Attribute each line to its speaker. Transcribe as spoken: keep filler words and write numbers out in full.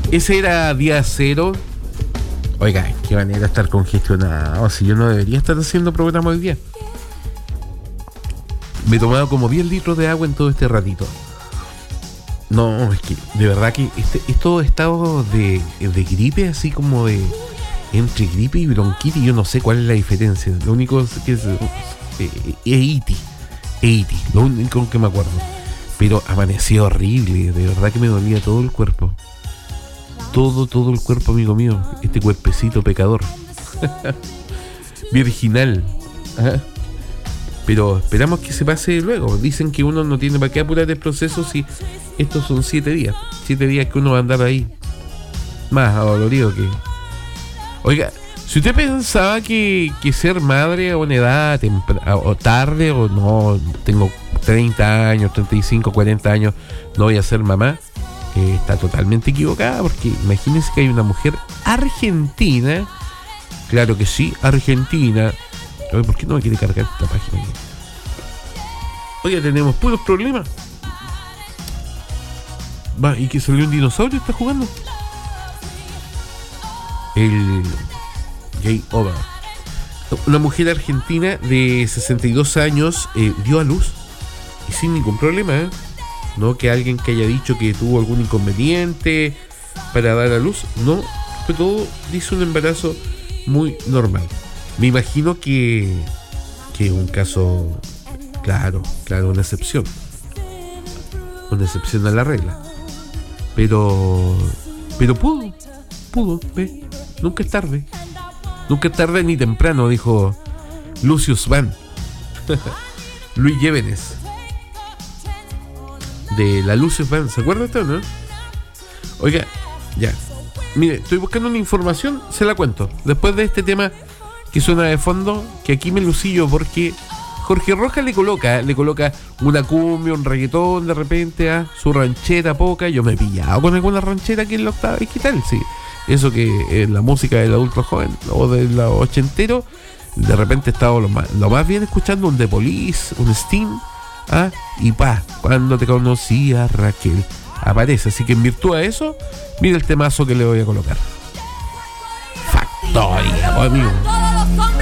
Speaker 1: Ese era día cero. Oiga, qué manera de estar congestionado. Si yo no debería estar haciendo programa hoy día. Me he tomado como diez litros de agua en todo este ratito. No, es que de verdad que este, estos estados de, de gripe, así como de entre gripe y bronquitis, yo no sé cuál es la diferencia. Lo único que es eh, es itis, itis, lo único que me acuerdo. Pero amaneció horrible, de verdad que me dolía todo el cuerpo. Todo, todo el cuerpo, amigo mío. Este cuerpecito pecador. Virginal. Ajá. Pero esperamos que se pase luego. Dicen que uno no tiene para qué apurar el proceso si estos son siete días. Siete días que uno va a andar ahí más adolorido que... Oiga, si usted pensaba que, que ser madre a una edad tempra... o tarde o no, tengo treinta años, treinta y cinco, cuarenta años, no voy a ser mamá, eh, está totalmente equivocada, porque imagínense que hay una mujer argentina, claro que sí, argentina. Oye, ¿por qué no me quiere cargar esta página aquí? Oye, tenemos puros problemas. Va, ¿y que salió un dinosaurio? ¿Está jugando? El Gay Over. Una mujer argentina de sesenta y dos años eh, dio a luz y sin ningún problema, ¿eh? No que alguien que haya dicho que tuvo algún inconveniente para dar a luz. No, fue todo, dice, un embarazo muy normal. Me imagino que que es un caso, claro, claro, una excepción. Una excepción a la regla. Pero pero pudo, pudo, ¿ve? Nunca es tarde. Nunca es tarde ni temprano, dijo Lucius Van. Luis Llévenes. De la Lucius Van, ¿se acuerda esto, no? Oiga, ya. Mire, estoy buscando una información, se la cuento. Después de este tema que suena de fondo, que aquí me lucillo porque Jorge Rojas le coloca, le coloca una cumbia, un reggaetón de repente a su ranchera poca. Yo me he pillado con alguna ranchera aquí en la octava. ¿Y qué tal? Sí, eso que es la música del adulto joven o de los ochenteros. De repente he estado lo más, lo más bien escuchando un The Police, un Sting, ¿ah? Y pa, cuando te conocí a Raquel, aparece. Así que en virtud de eso, mira el temazo que le voy a colocar. Factoría, pues, amigo.